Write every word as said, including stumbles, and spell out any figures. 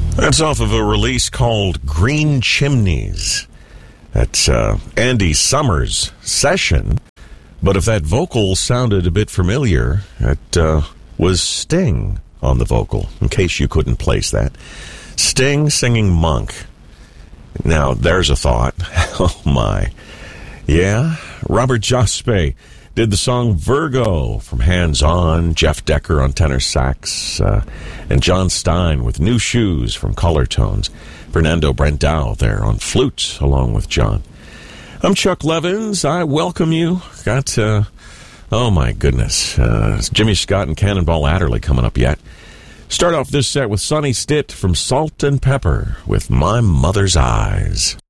That's off of a release called Green Chimneys. That's uh, Andy Summers' session. But if that vocal sounded a bit familiar, it uh, was Sting on the vocal, in case you couldn't place that. Sting singing Monk. Now, there's a thought. Oh, my. Yeah, Robert Jospe did the song Virgo from Hands On, Jeff Decker on tenor sax, uh, and John Stein with New Shoes from Color Tones. Fernando Brandao there on flute along with John. I'm Chuck Levins. I welcome you. Got, uh, oh my goodness, uh, Jimmy Scott and Cannonball Adderley coming up yet. Start off this set with Sonny Stitt from Salt and Pepper with My Mother's Eyes.